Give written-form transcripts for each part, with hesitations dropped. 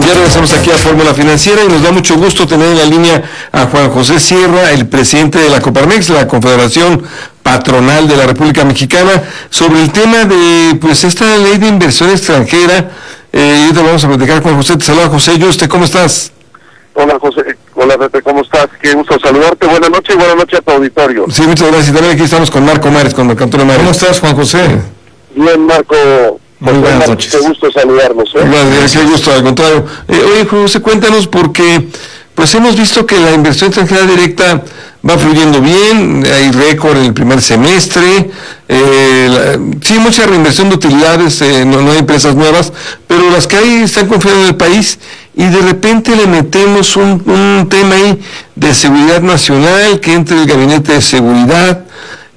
Ya regresamos aquí a Fórmula Financiera y nos da mucho gusto tener en la línea a Juan José Sierra, el presidente de la Coparmex, la Confederación Patronal de la República Mexicana, sobre el tema de esta ley de inversión extranjera. Y ahorita vamos a platicar con José. Te saluda José Yuste, ¿cómo estás? Hola José, hola Pepe, ¿cómo estás? Qué gusto saludarte, buenas noches y buenas noches a tu auditorio. Sí, muchas gracias. También aquí estamos con Marco Mares, con Marco Antonio Mares. ¿Cómo estás, Juan José? Bien, Marco. Muy buenas noches. Qué gusto saludarnos. Gracias, qué gusto, al contrario. Oye, José, cuéntanos, porque pues hemos visto que la inversión extranjera directa va fluyendo bien, hay récord en el primer semestre, sí, mucha reinversión de utilidades, no hay empresas nuevas, pero las que hay están confiando en el país, y de repente le metemos un tema ahí de seguridad nacional, que entre el gabinete de seguridad,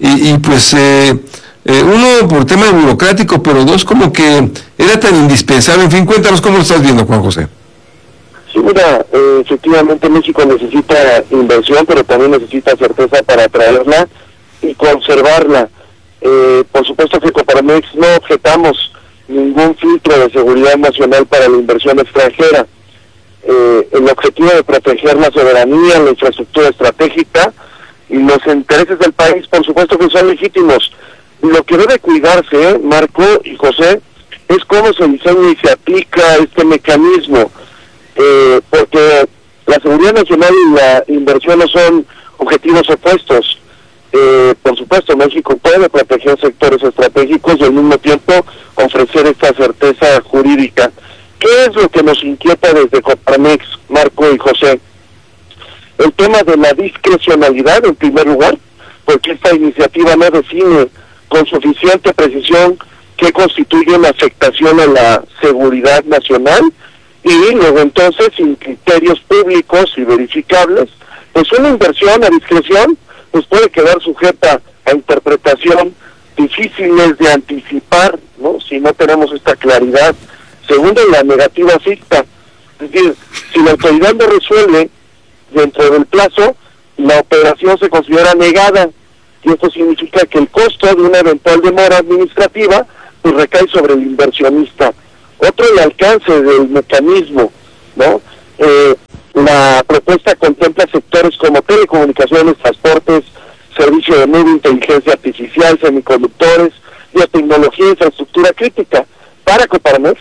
uno por tema burocrático, pero dos como que era tan indispensable. En fin, cuéntanos cómo lo estás viendo, Juan José. Sí, mira, efectivamente México necesita inversión, pero también necesita certeza para atraerla y conservarla. Por supuesto que Coparmex no objetamos ningún filtro de seguridad nacional para la inversión extranjera. El objetivo de proteger la soberanía, la infraestructura estratégica y los intereses del país, por supuesto que son legítimos. Lo que debe cuidarse, Marco y José, es cómo se diseña y se aplica este mecanismo, porque la seguridad nacional y la inversión no son objetivos opuestos. Por supuesto, México puede proteger sectores estratégicos y al mismo tiempo ofrecer esta certeza jurídica. ¿Qué es lo que nos inquieta desde Coparmex, Marco y José? El tema de la discrecionalidad, en primer lugar, porque esta iniciativa no define con suficiente precisión qué constituye una afectación a la seguridad nacional, y luego entonces, sin criterios públicos y verificables, pues una inversión a discreción pues puede quedar sujeta a interpretación difíciles de anticipar, ¿no?, si no tenemos esta claridad. Segundo, la negativa ficta, es decir, si la autoridad no resuelve dentro del plazo, la operación se considera negada, y esto significa que el costo de una eventual demora administrativa pues recae sobre el inversionista. Otro, el alcance del mecanismo, ¿no? La propuesta contempla sectores como telecomunicaciones, transportes, servicio de nube, inteligencia artificial, semiconductores, biotecnología e infraestructura crítica. Para Coparmex,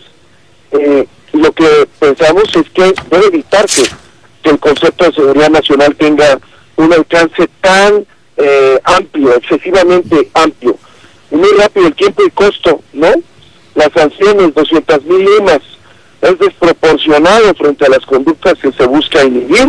lo que pensamos es que debe evitarse que el concepto de seguridad nacional tenga un alcance tan amplio, excesivamente amplio. Muy rápido el tiempo y costo, ¿no? Las sanciones, 200,000 limas, es desproporcionado frente a las conductas que se busca inhibir,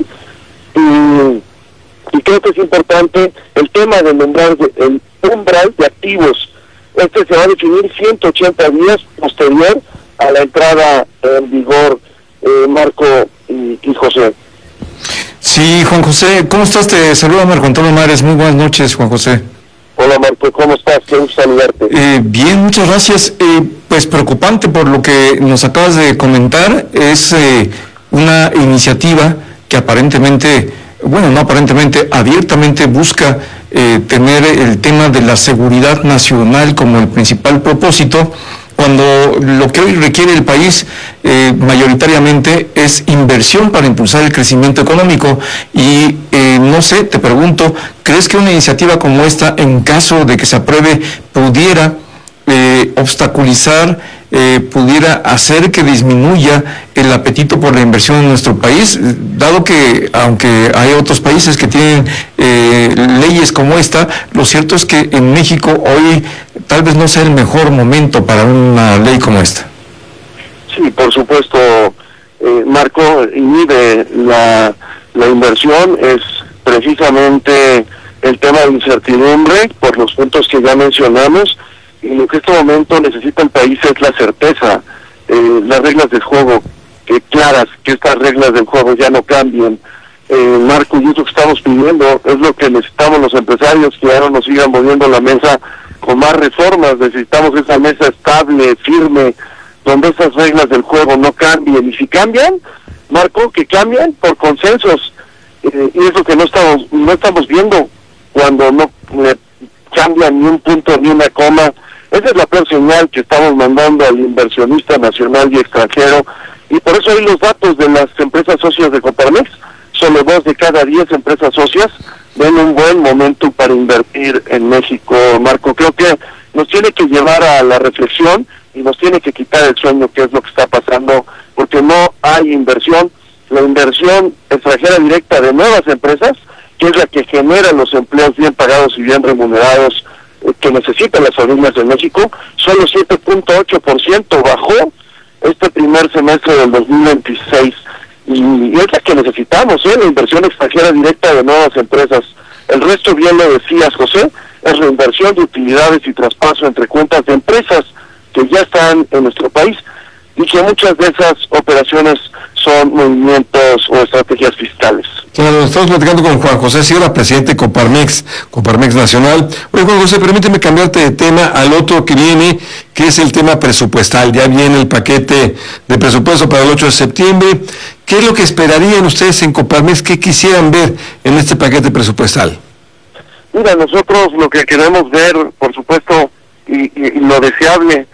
y creo que es importante el tema de nombrar el umbral de activos. Este se va a definir 180 días posterior a la entrada en vigor, Marco y José. Sí, Juan José, ¿cómo estás? Te saluda Marco Antonio Mares. Muy buenas noches, Juan José. Hola Marco, ¿cómo estás? Qué gusto saludarte. Bien, muchas gracias. Pues preocupante por lo que nos acabas de comentar. Es una iniciativa que aparentemente, bueno, no aparentemente, abiertamente busca tener el tema de la seguridad nacional como el principal propósito, cuando lo que hoy requiere el país mayoritariamente es inversión para impulsar el crecimiento económico. Y no sé, te pregunto, ¿crees que una iniciativa como esta, en caso de que se apruebe, pudiera obstaculizar, pudiera hacer que disminuya el apetito por la inversión en nuestro país, dado que, aunque hay otros países que tienen leyes como esta, lo cierto es que en México hoy tal vez no sea el mejor momento para una ley como esta? Sí, por supuesto, Marco, inhibe la inversión, es precisamente el tema de incertidumbre por los puntos que ya mencionamos, y lo que en este momento necesita el país es la certeza, las reglas del juego claras, que estas reglas del juego ya no cambien. Marco, y eso que estamos pidiendo es lo que necesitamos los empresarios, que ya no nos sigan moviendo la mesa con más reformas. Necesitamos esa mesa estable, firme, donde esas reglas del juego no cambien, y si cambian, Marco, que cambien por consensos, y eso que no estamos viendo cuando no cambian ni un punto ni una coma. Esa es la peor señal que estamos mandando al inversionista nacional y extranjero, Y por eso hay los datos de las empresas socias de Coparmex. Solo 2 de cada 10 empresas socias ven un buen momento para invertir en México, Marco. Creo que nos tiene que llevar a la reflexión y nos tiene que quitar el sueño, que es lo que está pasando, porque no hay inversión. La inversión extranjera directa de nuevas empresas, que es la que genera los empleos bien pagados y bien remunerados que necesitan las familias de México, solo 7.8% bajó este primer semestre del 2026. Y es la que necesitamos, la inversión extranjera directa de nuevas empresas. El resto, bien lo decías, José, es reinversión de utilidades y traspaso entre cuentas de empresas que ya están en nuestro país y que muchas de esas operaciones son movimientos o estrategias fiscales. Claro, estamos platicando con Juan José Sierra, presidente de Coparmex Nacional. Oye, Juan José, permíteme cambiarte de tema al otro que viene, que es el tema presupuestal. Ya viene el paquete de presupuesto para el 8 de septiembre. ¿Qué es lo que esperarían ustedes en Coparmex? ¿Qué quisieran ver en este paquete presupuestal? Mira, nosotros lo que queremos ver, por supuesto, y lo deseable,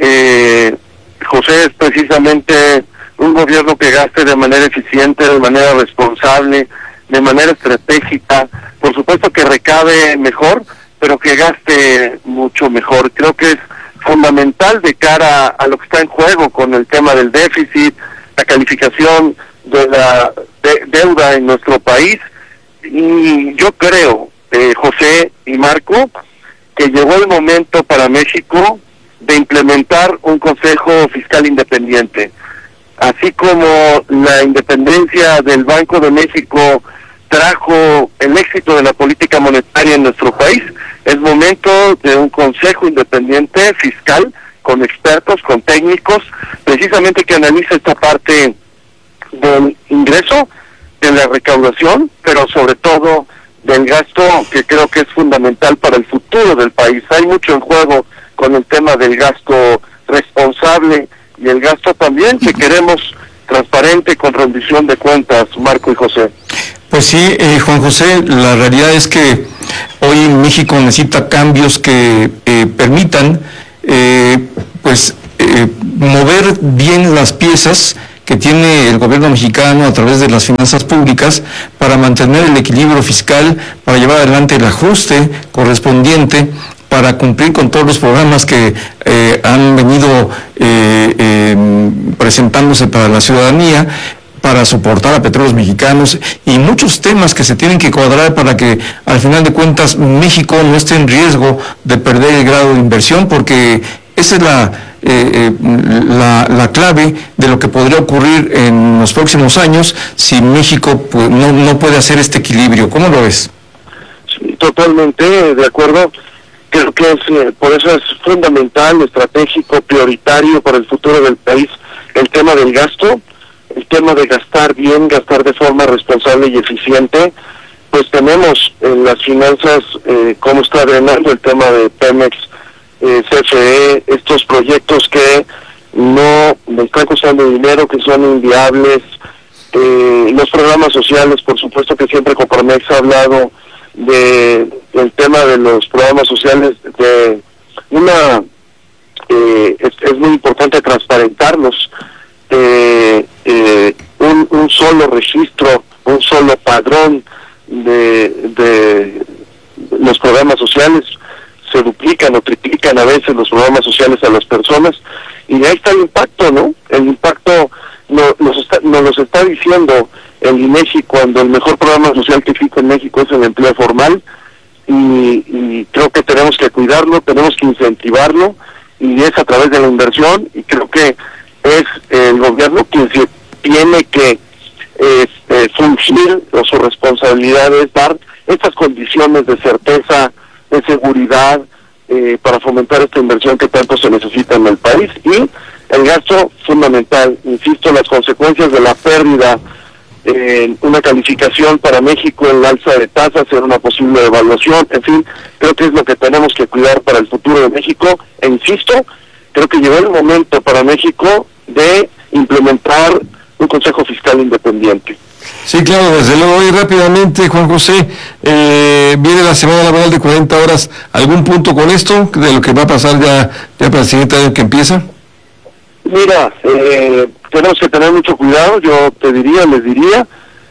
José, es precisamente un gobierno que gaste de manera eficiente, de manera responsable, de manera estratégica, por supuesto que recabe mejor, pero que gaste mucho mejor. Creo que es fundamental de cara a lo que está en juego con el tema del déficit, la calificación de la deuda en nuestro país, y yo creo, José y Marco, que llegó el momento para México de implementar un Consejo Fiscal Independiente. Así como la independencia del Banco de México trajo el éxito de la política monetaria en nuestro país, es momento de un Consejo Independiente Fiscal con expertos, con técnicos, precisamente que analice esta parte del ingreso, de la recaudación, pero sobre todo del gasto, que creo que es fundamental para el futuro del país. Hay mucho en juego con el tema del gasto responsable y el gasto también que queremos transparente, con rendición de cuentas, Marco y José. Pues sí, Juan José, la realidad es que hoy México necesita cambios que permitan mover bien las piezas que tiene el gobierno mexicano a través de las finanzas públicas para mantener el equilibrio fiscal, para llevar adelante el ajuste correspondiente, para cumplir con todos los programas que han venido presentándose para la ciudadanía, para soportar a Petróleos Mexicanos y muchos temas que se tienen que cuadrar para que al final de cuentas México no esté en riesgo de perder el grado de inversión, porque esa es la clave de lo que podría ocurrir en los próximos años si México no puede hacer este equilibrio. ¿Cómo lo ves? Sí, totalmente de acuerdo. Creo que por eso es fundamental, estratégico, prioritario para el futuro del país el tema del gasto, el tema de gastar bien, gastar de forma responsable y eficiente. Pues tenemos en las finanzas cómo está drenando el tema de Pemex, CFE, estos proyectos que no me están costando dinero, que son inviables, los programas sociales, por supuesto que siempre Coparmex ha hablado del tema de los programas sociales, de una es muy importante transparentarlos, un solo registro, un solo padrón de los programas sociales. Se duplican o triplican a veces los programas sociales a las personas, y ahí está el impacto, ¿no? El impacto nos los está diciendo el INEGI, cuando el mejor programa social que existe en México es el empleo formal, y creo que tenemos que cuidarlo, tenemos que incentivarlo, y es a través de la inversión, y creo que es el gobierno quien se tiene que fungir, o su responsabilidad es dar estas condiciones de certeza, de seguridad, para fomentar esta inversión que tanto se necesita en el país. Y el gasto fundamental, insisto, las consecuencias de la pérdida en una calificación para México, en la alza de tasas, en una posible devaluación, en fin, creo que es lo que tenemos que cuidar para el futuro de México. E insisto, creo que llegó el momento para México de implementar un Consejo Fiscal Independiente. Sí, claro, desde luego. Y rápidamente, Juan José, viene la semana laboral de 40 horas. ¿Algún punto con esto de lo que va a pasar ya para el siguiente año que empieza? Mira, tenemos que tener mucho cuidado, yo les diría,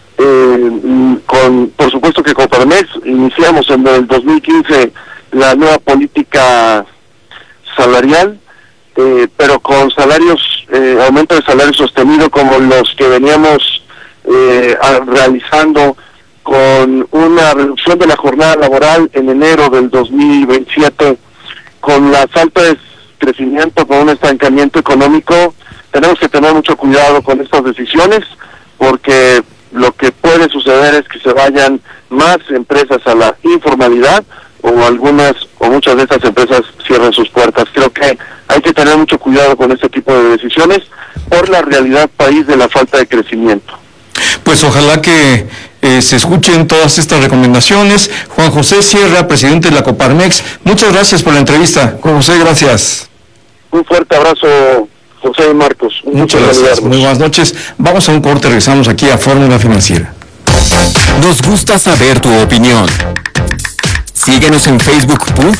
por supuesto que Coparmex iniciamos en el 2015 la nueva política salarial, pero con aumento de salario sostenido como los que veníamos realizando, con una reducción de la jornada laboral en enero del 2027, con la falta de crecimiento, con un estancamiento económico. Tenemos que tener mucho cuidado con estas decisiones, porque lo que puede suceder es que se vayan más empresas a la informalidad, o muchas de estas empresas cierren sus puertas. Creo que hay que tener mucho cuidado con este tipo de decisiones por la realidad país de la falta de crecimiento. Pues ojalá que se escuchen todas estas recomendaciones. Juan José Sierra, presidente de la Coparmex, muchas gracias por la entrevista. Juan José, gracias. Un fuerte abrazo, José y Marcos. Muchas gracias, muy buenas noches. Vamos a un corte, regresamos aquí a Fórmula Financiera. Nos gusta saber tu opinión. Síguenos en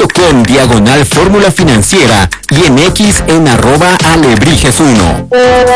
facebook.com/Fórmula Financiera y en X en @Alebrijes1.